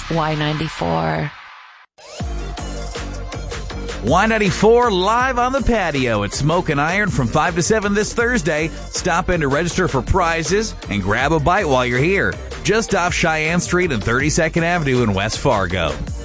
Y94. Y94 live on the patio at Smoke and Iron from 5 to 7 this Thursday. Stop in to register for prizes and grab a bite while you're here. Just off Cheyenne Street and 32nd Avenue in West Fargo.